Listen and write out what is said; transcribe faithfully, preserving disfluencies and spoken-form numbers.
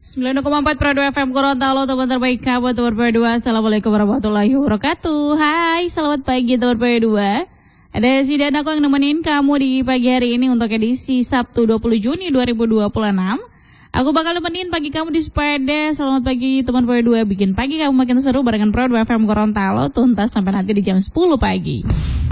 sembilan koma empat Pro dua F M Gorontalo, teman terbaik kamu, teman Pro dua. Assalamualaikum warahmatullahi wabarakatuh. Hai, selamat pagi teman Pro dua. Ada si dan aku yang nemenin kamu di pagi hari ini untuk edisi Sabtu dua puluh Juni dua ribu dua puluh enam. Aku bakal nemenin pagi kamu di sepeda. Selamat pagi teman Pro dua. Bikin pagi kamu makin seru barengan Pro dua F M Gorontalo, tuntas sampai nanti di jam sepuluh pagi.